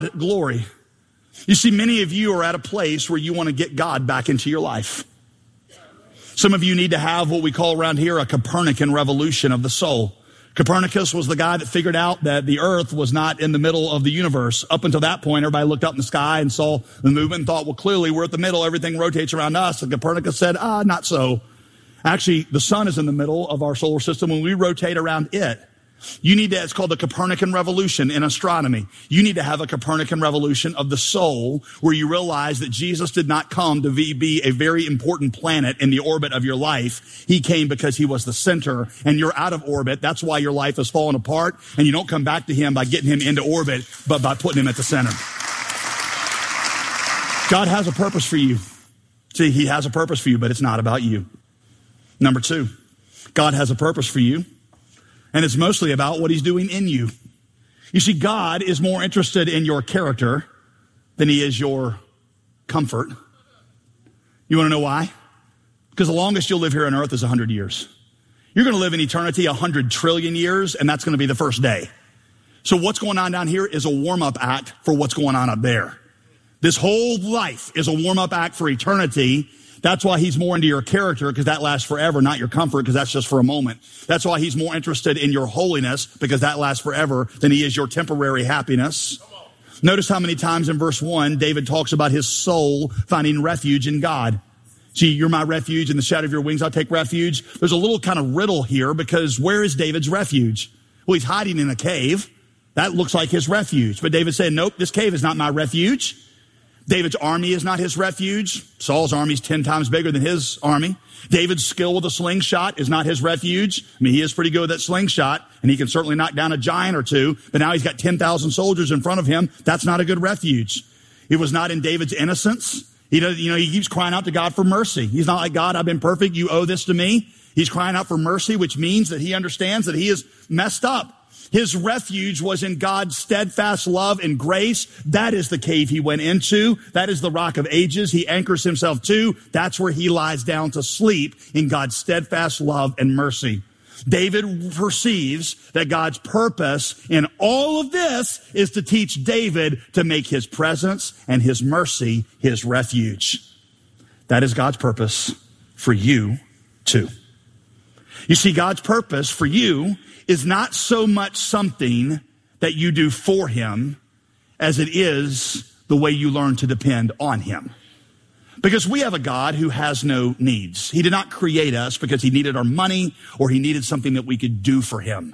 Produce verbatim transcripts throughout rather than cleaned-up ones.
glory. You see, many of you are at a place where you want to get God back into your life. Some of you need to have what we call around here a Copernican revolution of the soul. Copernicus was the guy that figured out that the earth was not in the middle of the universe. Up until that point, everybody looked up in the sky and saw the movement and thought, well, clearly we're at the middle. Everything rotates around us. And Copernicus said, ah, not so. Actually, the sun is in the middle of our solar system when we rotate around it. You need to, it's called the Copernican revolution in astronomy. You need to have a Copernican revolution of the soul where you realize that Jesus did not come to be a very important planet in the orbit of your life. He came because he was the center and you're out of orbit. That's why your life is falling apart and you don't come back to him by getting him into orbit, but by putting him at the center. God has a purpose for you. See, he has a purpose for you, but it's not about you. Number two, God has a purpose for you. And it's mostly about what he's doing in you. You see, God is more interested in your character than he is your comfort. You want to know why? Because the longest you'll live here on earth is one hundred years. You're going to live in eternity one hundred trillion years, and that's going to be the first day. So what's going on down here is a warm-up act for what's going on up there. This whole life is a warm-up act for eternity. That's why he's more into your character, because that lasts forever, not your comfort, because that's just for a moment. That's why he's more interested in your holiness, because that lasts forever, than he is your temporary happiness. Notice how many times in verse one, David talks about his soul finding refuge in God. See, you're my refuge, in the shadow of your wings I'll take refuge. There's a little kind of riddle here, because where is David's refuge? Well, he's hiding in a cave. That looks like his refuge. But David said, nope, this cave is not my refuge. David's army is not his refuge. Saul's army is ten times bigger than his army. David's skill with a slingshot is not his refuge. I mean, he is pretty good with that slingshot, and he can certainly knock down a giant or two, but now he's got ten thousand soldiers in front of him. That's not a good refuge. It was not in David's innocence. He does, you know, he keeps crying out to God for mercy. He's not like, God, I've been perfect. You owe this to me. He's crying out for mercy, which means that he understands that he is messed up. His refuge was in God's steadfast love and grace. That is the cave he went into. That is the rock of ages he anchors himself to. That's where he lies down to sleep, in God's steadfast love and mercy. David perceives that God's purpose in all of this is to teach David to make his presence and his mercy his refuge. That is God's purpose for you too. You see, God's purpose for you is not so much something that you do for him as it is the way you learn to depend on him. Because we have a God who has no needs. He did not create us because he needed our money or he needed something that we could do for him.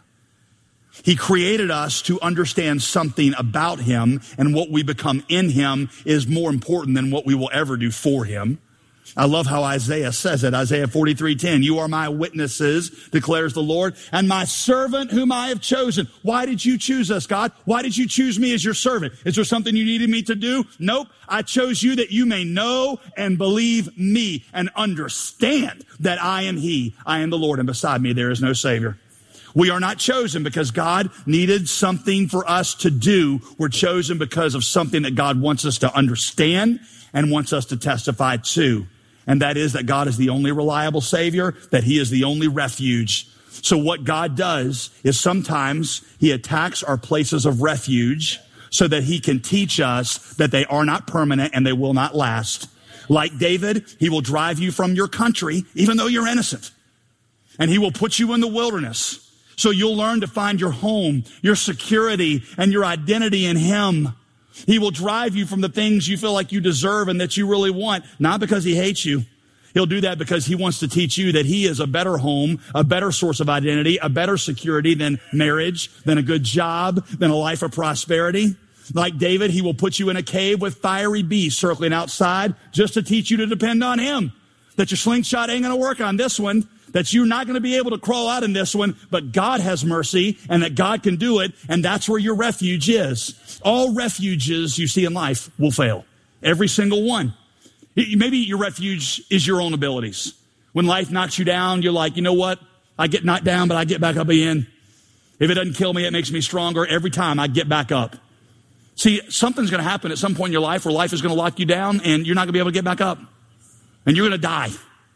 He created us to understand something about him, and what we become in him is more important than what we will ever do for him. I love how Isaiah says it. Isaiah forty-three ten, you are my witnesses, declares the Lord, and my servant whom I have chosen. Why did you choose us, God? Why did you choose me as your servant? Is there something you needed me to do? Nope. I chose you that you may know and believe me and understand that I am he. I am the Lord, and beside me there is no Savior. We are not chosen because God needed something for us to do. We're chosen because of something that God wants us to understand and wants us to testify to. And that is that God is the only reliable Savior, that he is the only refuge. So what God does is sometimes he attacks our places of refuge so that he can teach us that they are not permanent and they will not last. Like David, he will drive you from your country, even though you're innocent. And he will put you in the wilderness. So you'll learn to find your home, your security, and your identity in him. He will drive you from the things you feel like you deserve and that you really want, not because he hates you. He'll do that because he wants to teach you that he is a better home, a better source of identity, a better security than marriage, than a good job, than a life of prosperity. Like David, he will put you in a cave with fiery beasts circling outside just to teach you to depend on him. That your slingshot ain't going to work on this one. That you're not going to be able to crawl out in this one, but God has mercy and that God can do it, and that's where your refuge is. All refuges you see in life will fail. Every single one. Maybe your refuge is your own abilities. When life knocks you down, you're like, you know what? I get knocked down, but I get back up again. If it doesn't kill me, it makes me stronger. Every time I get back up. See, something's going to happen at some point in your life where life is going to lock you down and you're not going to be able to get back up. And you're going to die.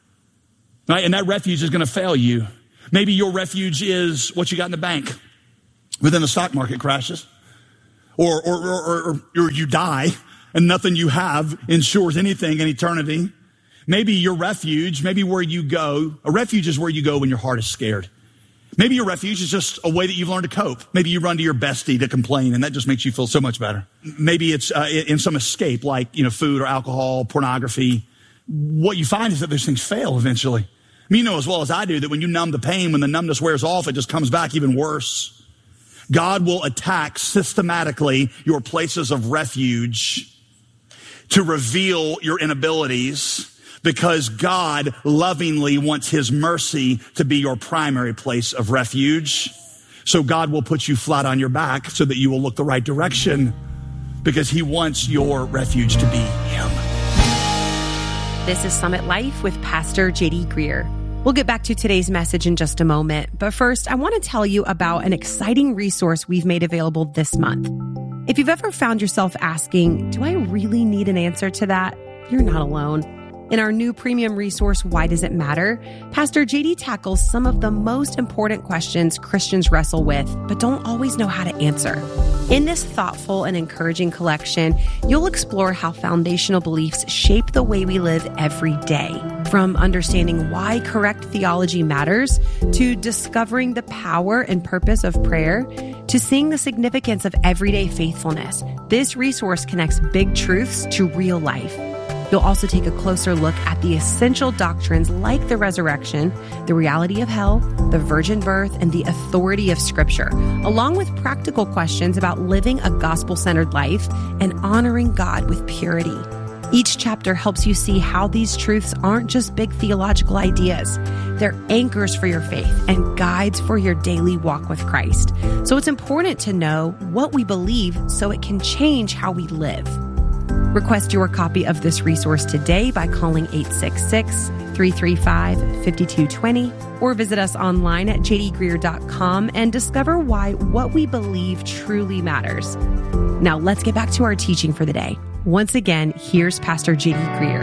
Right? And that refuge is going to fail you. Maybe your refuge is what you got in the bank. But then the stock market crashes. or, or, or, or, or you die and nothing you have ensures anything in eternity. Maybe your refuge, maybe where you go, a refuge is where you go when your heart is scared. Maybe your refuge is just a way that you've learned to cope. Maybe you run to your bestie to complain, and that just makes you feel so much better. Maybe it's uh, in some escape, like, you know, food or alcohol, pornography. What you find is that those things fail eventually. I mean, you know as well as I do that when you numb the pain, when the numbness wears off, it just comes back even worse. God will attack systematically your places of refuge to reveal your inabilities, because God lovingly wants his mercy to be your primary place of refuge. So God will put you flat on your back so that you will look the right direction, because he wants your refuge to be him. This is Summit Life with Pastor J D Greer. We'll get back to today's message in just a moment. But first, I want to tell you about an exciting resource we've made available this month. If you've ever found yourself asking, do I really need an answer to that? You're not alone. In our new premium resource, Why Does It Matter?, Pastor J D tackles some of the most important questions Christians wrestle with, but don't always know how to answer. In this thoughtful and encouraging collection, you'll explore how foundational beliefs shape the way we live every day. From understanding why correct theology matters, to discovering the power and purpose of prayer, to seeing the significance of everyday faithfulness, this resource connects big truths to real life. You'll also take a closer look at the essential doctrines like the resurrection, the reality of hell, the virgin birth, and the authority of Scripture, along with practical questions about living a gospel-centered life and honoring God with purity. Each chapter helps you see how these truths aren't just big theological ideas. They're anchors for your faith and guides for your daily walk with Christ. So it's important to know what we believe so it can change how we live. Request your copy of this resource today by calling eight six six, three three five, five two two zero or visit us online at j d greer dot com and discover why what we believe truly matters. Now let's get back to our teaching for the day. Once again, here's Pastor J D Greer.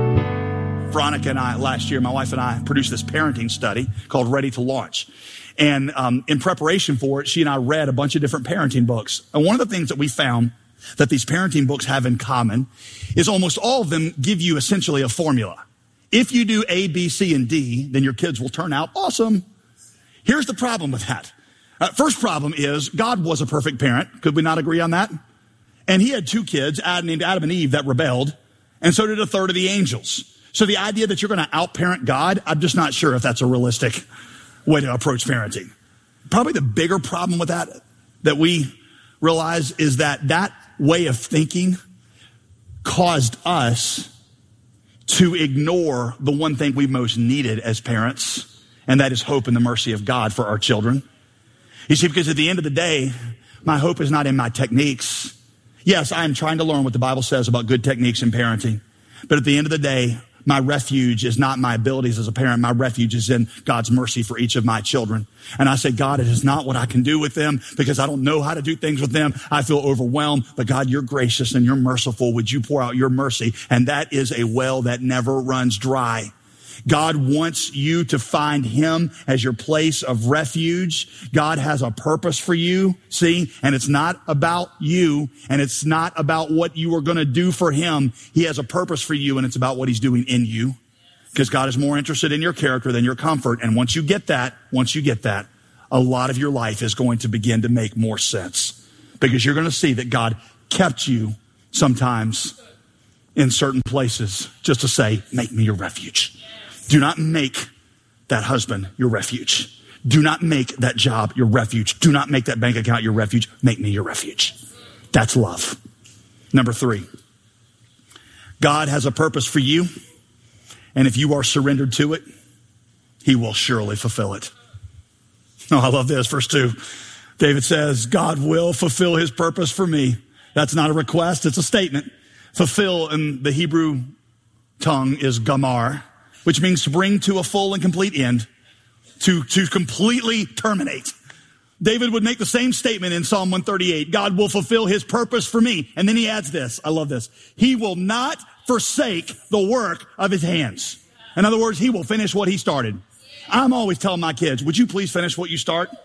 Veronica and I, last year, my wife and I produced this parenting study called Ready to Launch. And um, in preparation for it, she and I read a bunch of different parenting books. And one of the things that we found that these parenting books have in common is almost all of them give you essentially a formula. If you do A, B, C, and D, then your kids will turn out awesome. Here's the problem with that. Uh, first problem is God was a perfect parent. Could we not agree on that? And he had two kids, Adam, named Adam and Eve, that rebelled. And so did a third of the angels. So the idea that you're going to outparent God, I'm just not sure if that's a realistic way to approach parenting. Probably the bigger problem with that, that we realize, is that that way of thinking caused us to ignore the one thing we most needed as parents, and that is hope and the mercy of God for our children. You see, because at the end of the day, my hope is not in my techniques. Yes, I am trying to learn what the Bible says about good techniques in parenting, but at the end of the day, my refuge is not my abilities as a parent. My refuge is in God's mercy for each of my children. And I say, God, it is not what I can do with them because I don't know how to do things with them. I feel overwhelmed, but God, you're gracious and you're merciful. Would you pour out your mercy? And that is a well that never runs dry. God wants you to find him as your place of refuge. God has a purpose for you, see, and it's not about you, and it's not about what you are going to do for him. He has a purpose for you, and it's about what he's doing in you, because God is more interested in your character than your comfort. And once you get that, once you get that, a lot of your life is going to begin to make more sense, because you're going to see that God kept you sometimes in certain places just to say, make me your refuge. Do not make that husband your refuge. Do not make that job your refuge. Do not make that bank account your refuge. Make me your refuge. That's love. Number three, God has a purpose for you, and if you are surrendered to it, he will surely fulfill it. Oh, I love this. Verse two, David says, God will fulfill his purpose for me. That's not a request. It's a statement. Fulfill in the Hebrew tongue is gamar, which means to bring to a full and complete end, to, to completely terminate. David would make the same statement in Psalm one thirty-eight. God will fulfill his purpose for me. And then he adds this. I love this. He will not forsake the work of his hands. In other words, he will finish what he started. I'm always telling my kids, would you please finish what you start?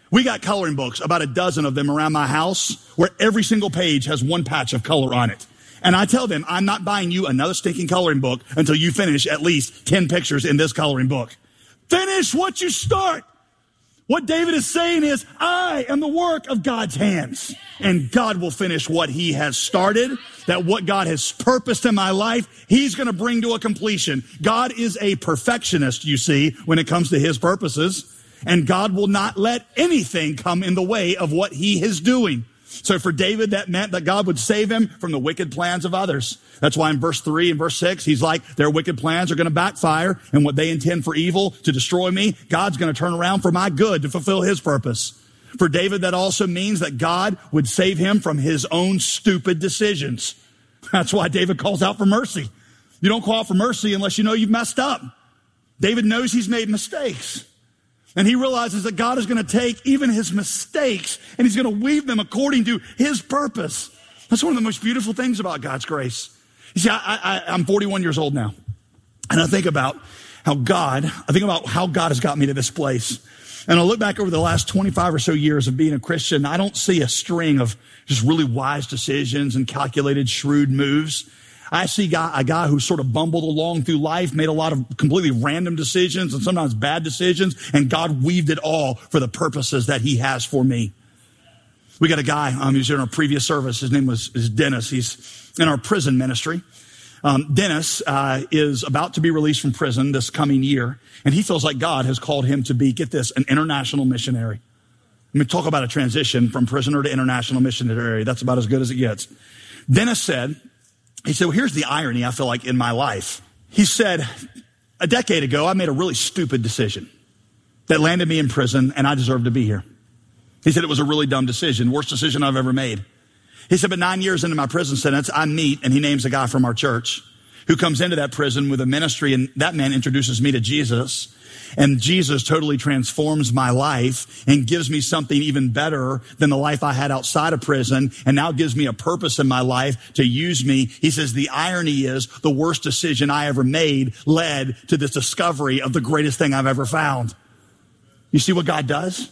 We got coloring books, about a dozen of them around my house, where every single page has one patch of color on it. And I tell them, I'm not buying you another stinking coloring book until you finish at least ten pictures in this coloring book. Finish what you start. What David is saying is, I am the work of God's hands, and God will finish what he has started, that what God has purposed in my life, he's going to bring to a completion. God is a perfectionist, you see, when it comes to his purposes, and God will not let anything come in the way of what he is doing. So for David, that meant that God would save him from the wicked plans of others. That's why in verse three and verse six, he's like, their wicked plans are going to backfire, and what they intend for evil to destroy me, God's going to turn around for my good to fulfill his purpose. For David, that also means that God would save him from his own stupid decisions. That's why David calls out for mercy. You don't call out for mercy unless you know you've messed up. David knows he's made mistakes. And he realizes that God is going to take even his mistakes and he's going to weave them according to his purpose. That's one of the most beautiful things about God's grace. You see, I, I, I'm forty-one years old now. And I think about how God, I think about how God has got me to this place. And I look back over the last twenty-five or so years of being a Christian. I don't see a string of just really wise decisions and calculated, shrewd moves. I see a guy, a guy who sort of bumbled along through life, made a lot of completely random decisions and sometimes bad decisions, and God weaved it all for the purposes that he has for me. We got a guy, um, he was in our previous service. His name was is Dennis. He's in our prison ministry. Um, Dennis uh, is about to be released from prison this coming year, and he feels like God has called him to be, get this, an international missionary. I mean, talk about a transition from prisoner to international missionary. That's about as good as it gets. Dennis said, he said, well, here's the irony I feel like in my life. He said, a decade ago, I made a really stupid decision that landed me in prison, and I deserve to be here. He said it was a really dumb decision, worst decision I've ever made. He said, but nine years into my prison sentence, I meet, and he names a guy from our church who comes into that prison with a ministry, and that man introduces me to Jesus. And Jesus totally transforms my life and gives me something even better than the life I had outside of prison, and now gives me a purpose in my life to use me. He says the irony is the worst decision I ever made led to this discovery of the greatest thing I've ever found. You see what God does?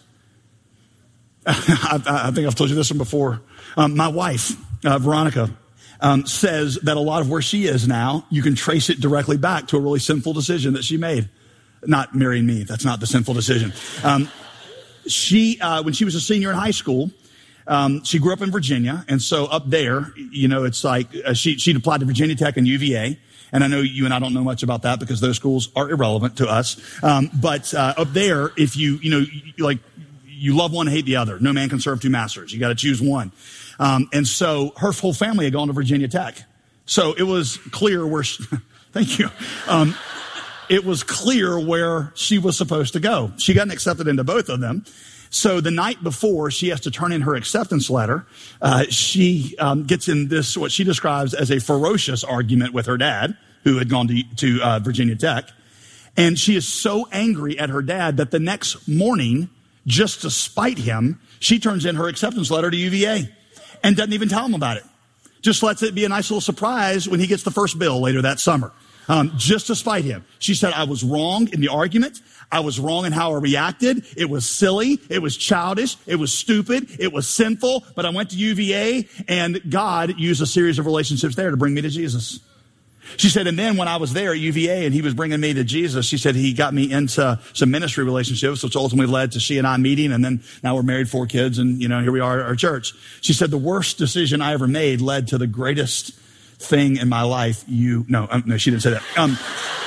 I, I think I've told you this one before. Um, my wife, uh, Veronica, um, says that a lot of where she is now, you can trace it directly back to a really sinful decision that she made. Not marrying me. That's not the sinful decision. Um, she, uh, when she was a senior in high school, um, she grew up in Virginia. And so up there, you know, it's like uh, she, she'd applied to Virginia Tech and U V A. And I know you and I don't know much about that because those schools are irrelevant to us. Um, but uh, up there, if you, you know, you, like you love one, hate the other. No man can serve two masters. You got to choose one. Um, and so her whole family had gone to Virginia Tech. So it was clear where, she, thank you. Um, It was clear where she was supposed to go. She got accepted into both of them. So the night before she has to turn in her acceptance letter, uh, she um, gets in this, what she describes as a ferocious argument with her dad, who had gone to, to uh, Virginia Tech. And she is so angry at her dad that the next morning, just to spite him, she turns in her acceptance letter to U V A and doesn't even tell him about it. Just lets it be a nice little surprise when he gets the first bill later that summer. Um, just to spite him. She said, I was wrong in the argument. I was wrong in how I reacted. It was silly. It was childish. It was stupid. It was sinful. But I went to U V A, and God used a series of relationships there to bring me to Jesus. She said, and then when I was there at U V A and he was bringing me to Jesus, she said he got me into some ministry relationships, which ultimately led to she and I meeting. And then now we're married, four kids, and, you know, here we are at our church. She said, the worst decision I ever made led to the greatest thing in my life. You, no, um, no, she didn't say that. Um,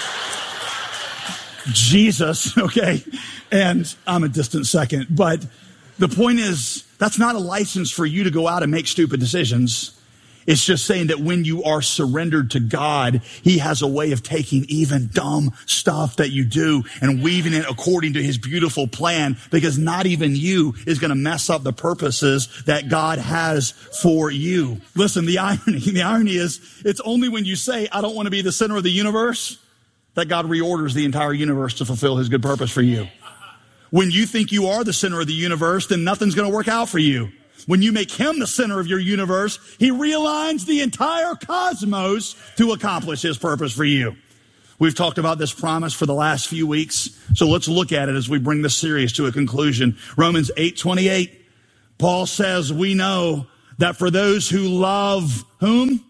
Jesus, okay? And I'm a distant second. But the point is, that's not a license for you to go out and make stupid decisions. It's just saying that when you are surrendered to God, he has a way of taking even dumb stuff that you do and weaving it according to his beautiful plan, because not even you is going to mess up the purposes that God has for you. Listen, the irony, the irony is it's only when you say, I don't want to be the center of the universe, that God reorders the entire universe to fulfill his good purpose for you. When you think you are the center of the universe, then nothing's going to work out for you. When you make him the center of your universe, he realigns the entire cosmos to accomplish his purpose for you. We've talked about this promise for the last few weeks, so let's look at it as we bring this series to a conclusion. Romans eight twenty-eight, Paul says, we know that for those who love whom?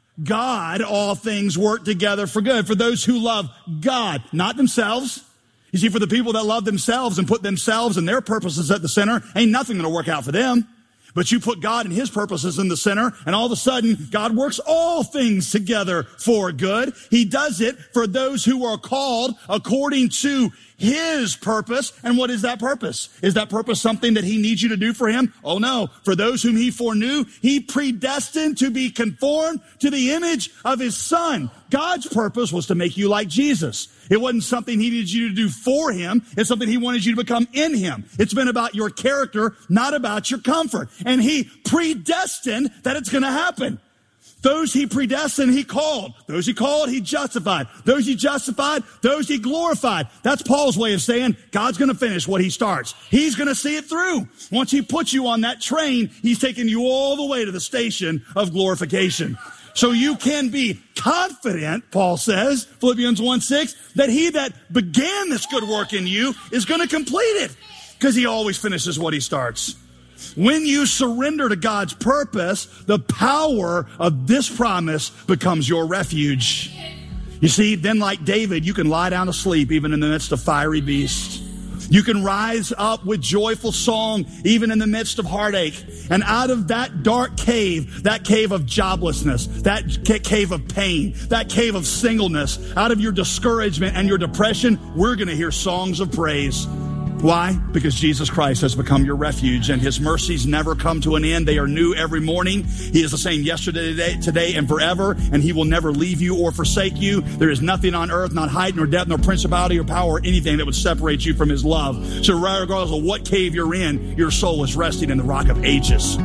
God, all things work together for good. For those who love God, not themselves. You see, for the people that love themselves and put themselves and their purposes at the center, ain't nothing going to work out for them. But you put God and his purposes in the center, and all of a sudden, God works all things together for good. He does it for those who are called according to his purpose. And what is that purpose? Is that purpose something that he needs you to do for him? Oh no. For those whom he foreknew, he predestined to be conformed to the image of his son. God's purpose was to make you like Jesus. It wasn't something he needed you to do for him. It's something he wanted you to become in him. It's been about your character, not about your comfort. And he predestined that it's going to happen. Those he predestined, he called. Those he called, he justified. Those he justified, those he glorified. That's Paul's way of saying God's going to finish what he starts. He's going to see it through. Once he puts you on that train, he's taking you all the way to the station of glorification. So you can be confident, Paul says, Philippians one six, that he that began this good work in you is going to complete it, because he always finishes what he starts. When you surrender to God's purpose, the power of this promise becomes your refuge. You see, then like David, you can lie down to sleep even in the midst of fiery beasts. You can rise up with joyful song even in the midst of heartache. And out of that dark cave, that cave of joblessness, that cave of pain, that cave of singleness, out of your discouragement and your depression, we're going to hear songs of praise. Why? Because Jesus Christ has become your refuge, and his mercies never come to an end. They are new every morning. He is the same yesterday, today, today, and forever, and he will never leave you or forsake you. There is nothing on earth, not height, nor depth, nor principality, or power, or anything that would separate you from his love. So regardless of what cave you're in, your soul is resting in the Rock of Ages.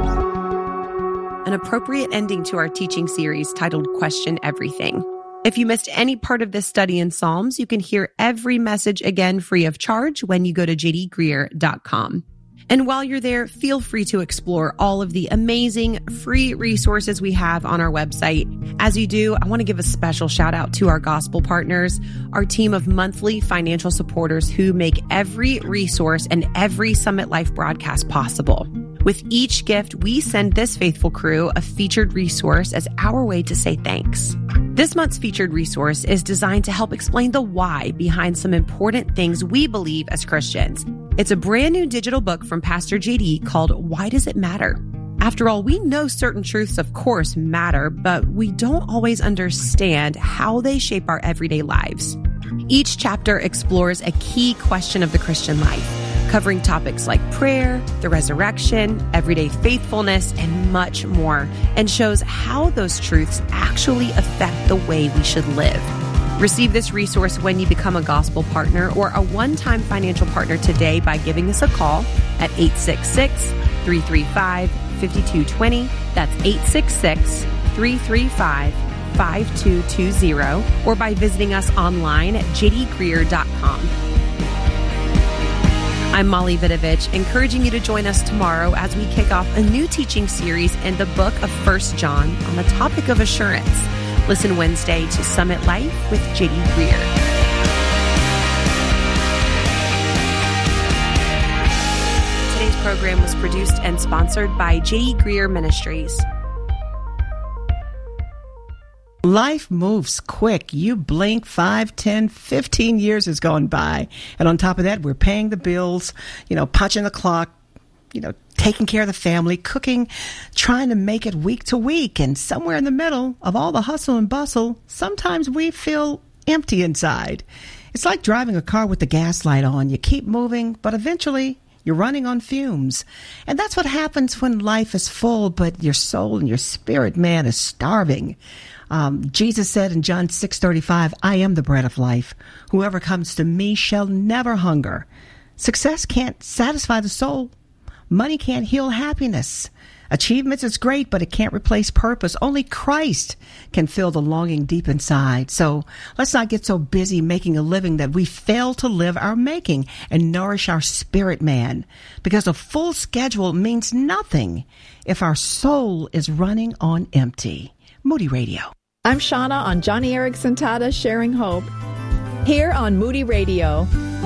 An appropriate ending to our teaching series titled Question Everything. If you missed any part of this study in Psalms, you can hear every message again free of charge when you go to j d greer dot com. And while you're there, feel free to explore all of the amazing free resources we have on our website. As you do, I want to give a special shout out to our gospel partners, our team of monthly financial supporters who make every resource and every Summit Life broadcast possible. With each gift, we send this faithful crew a featured resource as our way to say thanks. This month's featured resource is designed to help explain the why behind some important things we believe as Christians. It's a brand new digital book from Pastor J D called Why Does It Matter? After all, we know certain truths, of course, matter, but we don't always understand how they shape our everyday lives. Each chapter explores a key question of the Christian life, covering topics like prayer, the resurrection, everyday faithfulness, and much more, and shows how those truths actually affect the way we should live. Receive this resource when you become a gospel partner or a one-time financial partner today by giving us a call at eight six six, three three five, five two two zero. That's eight six six, three three five, five two two zero, or by visiting us online at j d greer dot com. I'm Molly Vidovich, encouraging you to join us tomorrow as we kick off a new teaching series in the book of First John on the topic of assurance. Listen Wednesday to Summit Life with J D Greer. Today's program was produced and sponsored by J D Greer Ministries. Life moves quick. You blink, five, ten, fifteen years has gone by. And on top of that, we're paying the bills, you know, punching the clock, you know, taking care of the family, cooking, trying to make it week to week. And somewhere in the middle of all the hustle and bustle, sometimes we feel empty inside. It's like driving a car with the gas light on. You keep moving, but eventually you're running on fumes. And that's what happens when life is full, but your soul and your spirit, man, is starving. Um, Jesus said in John six thirty-five, I am the bread of life. Whoever comes to me shall never hunger. Success can't satisfy the soul. Money can't heal happiness. Achievements is great, but it can't replace purpose. Only Christ can fill the longing deep inside. So let's not get so busy making a living that we fail to live our making and nourish our spirit man. Because a full schedule means nothing if our soul is running on empty. Moody Radio. I'm Shauna on Johnny Erickson Tata Sharing Hope, here on Moody Radio.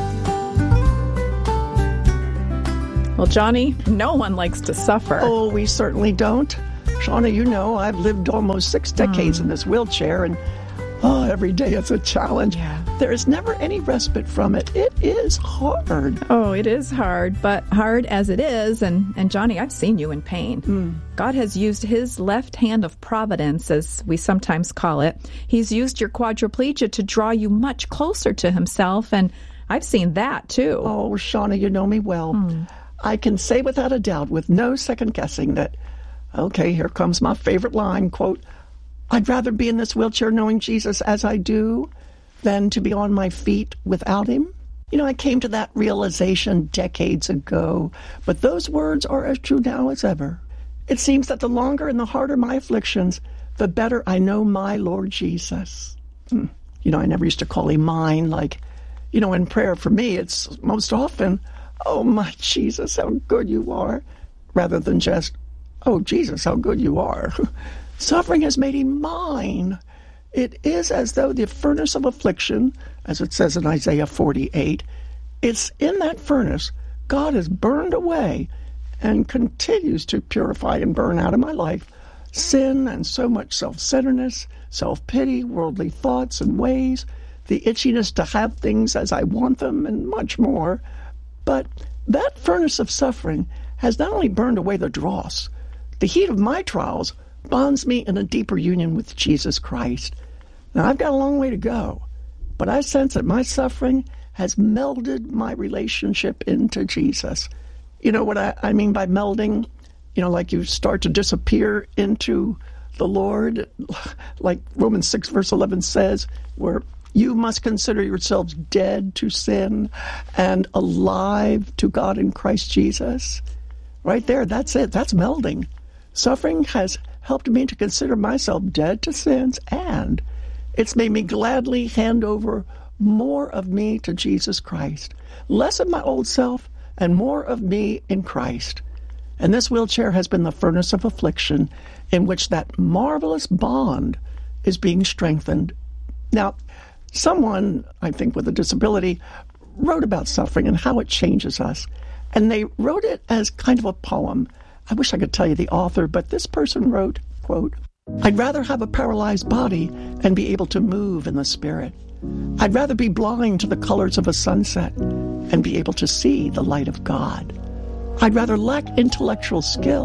Well, Johnny, no one likes to suffer. Oh, we certainly don't. Shauna, you know, I've lived almost six decades mm. in this wheelchair, and oh, every day it's a challenge. Yeah. There is never any respite from it. It is hard. Oh, it is hard, but hard as it is, and, and Johnny, I've seen you in pain. Mm. God has used his left hand of providence, as we sometimes call it. He's used your quadriplegia to draw you much closer to himself, and I've seen that, too. Oh, Shauna, you know me well. Mm. I can say without a doubt, with no second guessing, that, okay, here comes my favorite line, quote, I'd rather be in this wheelchair knowing Jesus as I do than to be on my feet without him. You know, I came to that realization decades ago, but those words are as true now as ever. It seems that the longer and the harder my afflictions, the better I know my Lord Jesus. You know, I never used to call him mine. Like, you know, in prayer for me, it's most often, oh, my Jesus, how good you are, rather than just, oh, Jesus, how good you are. Suffering has made him mine. It is as though the furnace of affliction, as it says in Isaiah forty-eight, it's in that furnace God has burned away and continues to purify and burn out of my life sin and so much self-centeredness, self-pity, worldly thoughts and ways, the itchiness to have things as I want them, and much more. But that furnace of suffering has not only burned away the dross, the heat of my trials bonds me in a deeper union with Jesus Christ. Now, I've got a long way to go, but I sense that my suffering has melded my relationship into Jesus. You know what I, I mean by melding? You know, like you start to disappear into the Lord, like Romans six, verse eleven says, where you must consider yourselves dead to sin and alive to God in Christ Jesus. Right there, that's it. That's melding. Suffering has helped me to consider myself dead to sins, and it's made me gladly hand over more of me to Jesus Christ. Less of my old self and more of me in Christ. And this wheelchair has been the furnace of affliction in which that marvelous bond is being strengthened. Now, someone, I think with a disability, wrote about suffering and how it changes us. And they wrote it as kind of a poem. I wish I could tell you the author, but this person wrote, quote, I'd rather have a paralyzed body and be able to move in the spirit. I'd rather be blind to the colors of a sunset and be able to see the light of God. I'd rather lack intellectual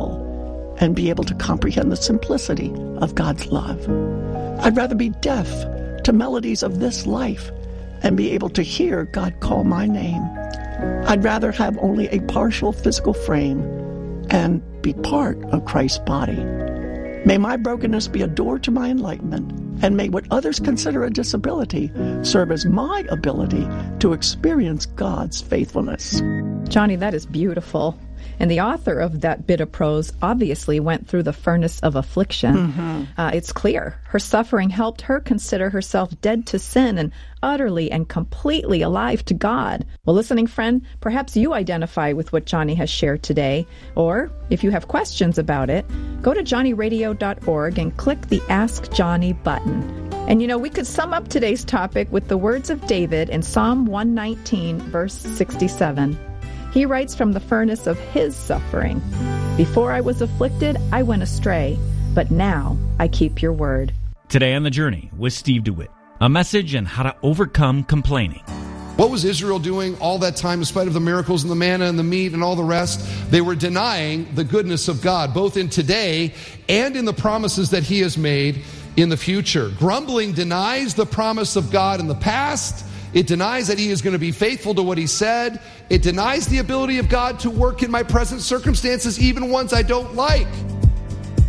skill and be able to comprehend the simplicity of God's love. I'd rather be deaf to melodies of this life and be able to hear God call my name. I'd rather have only a partial physical frame and be part of Christ's body. May my brokenness be a door to my enlightenment, and may what others consider a disability serve as my ability to experience God's faithfulness. Johnny, that is beautiful. And the author of that bit of prose obviously went through the furnace of affliction. Mm-hmm. Uh, it's clear her suffering helped her consider herself dead to sin and utterly and completely alive to God. Well, listening friend, perhaps you identify with what Johnny has shared today. Or if you have questions about it, go to johnny radio dot org and click the Ask Johnny button. And you know, we could sum up today's topic with the words of David in Psalm one nineteen, verse sixty-seven. He writes from the furnace of his suffering, Before I was afflicted, I went astray, but now I keep your word. Today on The Journey with Steve DeWitt, a message on how to overcome complaining. What was Israel doing all that time in spite of the miracles and the manna and the meat and all the rest? They were denying the goodness of God, both in today and in the promises that he has made in the future. Grumbling denies the promise of God in the past. It denies that he is going to be faithful to what he said. It denies the ability of God to work in my present circumstances, even ones I don't like.